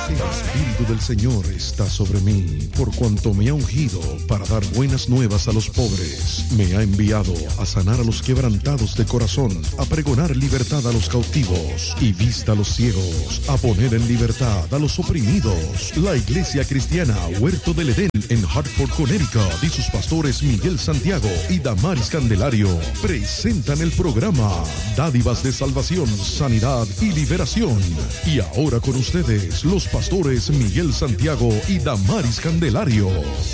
El Espíritu del Señor está sobre mí, por cuanto me ha ungido para dar buenas nuevas a los pobres. Me ha enviado a sanar a los quebrantados de corazón, a pregonar libertad a los cautivos y vista a los ciegos, a poner en libertad a los oprimidos. La Iglesia Cristiana Huerto del Edén en Hartford, Connecticut, y sus pastores Miguel Santiago y Damaris Candelario presentan el programa Dádivas de Salvación, Sanidad y Liberación. Y ahora con ustedes, los pastores Miguel Santiago y Damaris Candelario.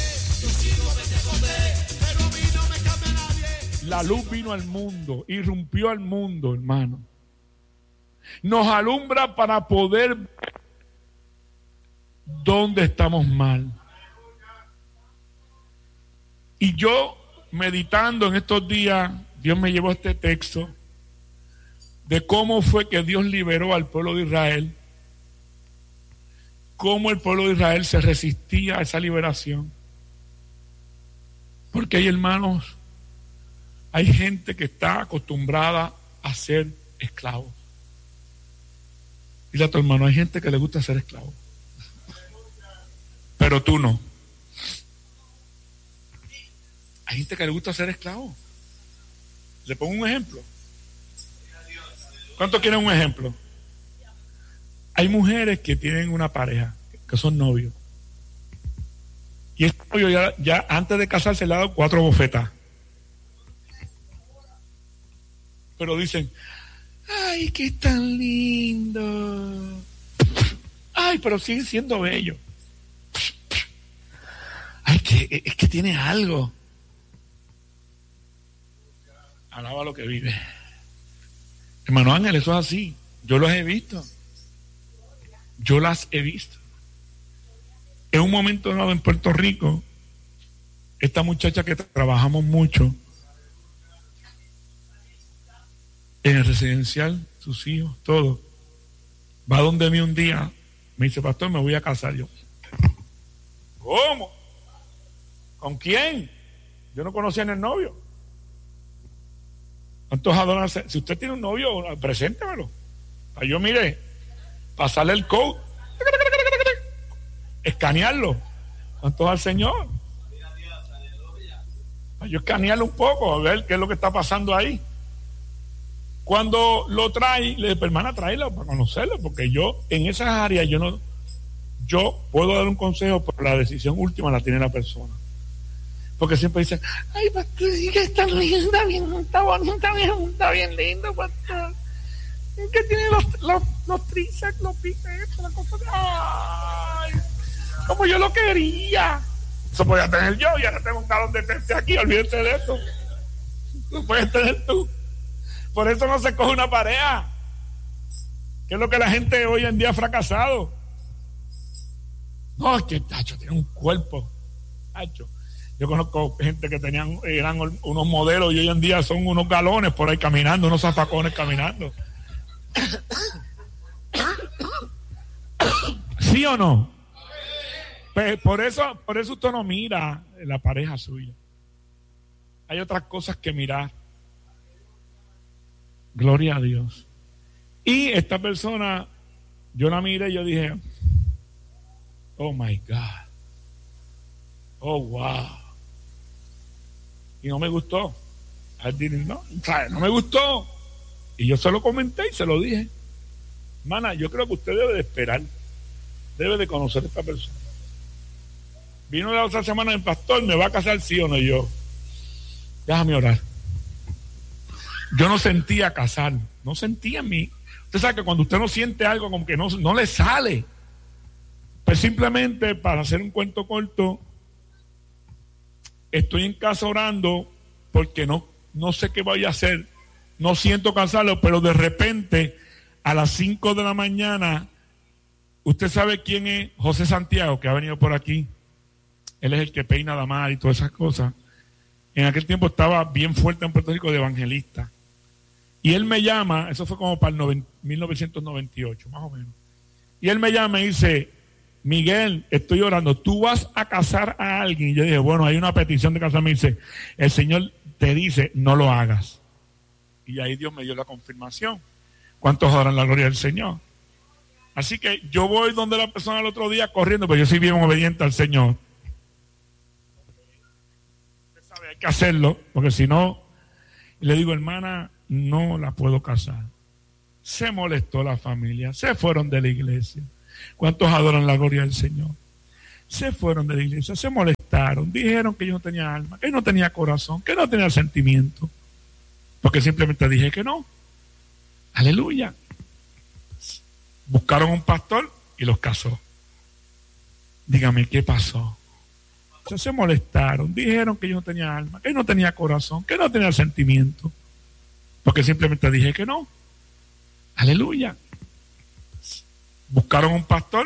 La luz vino al mundo, irrumpió al mundo, hermano. Nos alumbra para poder ver dónde estamos mal. Y yo, meditando en estos días, Dios me llevó a este texto de cómo fue que Dios liberó al pueblo de Israel, cómo el pueblo de Israel se resistía a esa liberación. Porque hay hermanos, hay gente que está acostumbrada a ser esclavos. Dile a tu hermano, hay gente que le gusta ser esclavo, pero tú no. Hay gente que le gusta ser esclavo. Le pongo un ejemplo. ¿Cuántos quieren un ejemplo? Hay mujeres que tienen una pareja, que son novios. Y este novio ya antes de casarse le ha dado 4 bofetas. Pero dicen, ay, qué tan lindo. Ay, pero sigue siendo bello. Ay, es que tiene algo. Alaba lo que vive. Hermano Ángel, eso es así. Yo los he visto. Yo las he visto. En un momento dado en Puerto Rico, esta muchacha que trabajamos mucho en el residencial, sus hijos, todo, va donde mí un día, me dice, pastor, me voy a casar. Yo, ¿cómo? ¿Con quién? Yo no conocía ni el novio. ¿Cuántos adoran? Si usted tiene un novio, preséntemelo. Para yo, mire, pasarle el code, escanearlo. ¿Cuántos al Señor? Para yo escanearlo un poco, a ver qué es lo que está pasando ahí. Cuando lo trae, le digo, hermana, tráela para conocerlo, porque yo, en esas áreas, yo puedo dar un consejo, pero la decisión última la tiene la persona. Porque siempre dicen, ay, pastor, que está linda, bien, está bonita, bien, está bien lindo, pastor. Es que tiene los tríceps, los bíceps, la cosa. Ay, como yo lo quería. Eso podía tener yo, y ahora tengo un galón de teste aquí, olvídate de eso. Lo puedes tener tú. Por eso no se coge una pareja. ¿Qué es lo que la gente hoy en día ha fracasado? No, es que Tacho tiene un cuerpo. Tacho. Yo conozco gente que eran unos modelos y hoy en día son unos galones por ahí caminando, unos zafacones caminando. ¿Sí o no? Por eso usted no mira la pareja suya. Hay otras cosas que mirar. Gloria a Dios. Y esta persona, yo la miré y yo dije, oh my God. Oh wow. Y no me gustó. No me gustó. Y yo se lo comenté y se lo dije. Hermana, yo creo que usted debe de esperar. Debe de conocer a esta persona. Vino la otra semana el pastor, ¿me va a casar sí o no? Y yo, déjame orar. Yo no sentía casar. No sentía en mí. Usted sabe que cuando usted no siente algo, como que no le sale. Pues simplemente, para hacer un cuento corto, estoy en casa orando porque no sé qué voy a hacer. No siento casarlo, pero de repente a las 5 de la mañana, usted sabe quién es José Santiago, que ha venido por aquí. Él es el que peina la mar y todas esas cosas. En aquel tiempo estaba bien fuerte en Puerto Rico de evangelista. Y él me llama, eso fue como para el 1998, más o menos. Y él me llama y dice, Miguel, estoy orando, ¿tú vas a casar a alguien? Y yo dije, bueno, hay una petición de casarme. Me dice, el Señor te dice, no lo hagas. Y ahí Dios me dio la confirmación. ¿Cuántos oran la gloria del Señor? Así que yo voy donde la persona el otro día corriendo, pero yo soy bien obediente al Señor. Usted sabe, hay que hacerlo, porque si no, le digo, hermana, no la puedo casar. Se molestó la familia, se fueron de la iglesia. ¿Cuántos adoran la gloria del Señor? Se fueron de la iglesia, se molestaron, dijeron que yo no tenía alma, que no tenía corazón, que no tenía sentimiento, porque simplemente dije que no. Aleluya. Buscaron un pastor y los casó. Dígame, ¿qué pasó? Se molestaron, dijeron que yo no tenía alma, que no tenía corazón, que no tenía sentimiento, porque simplemente dije que no. Aleluya. Buscaron un pastor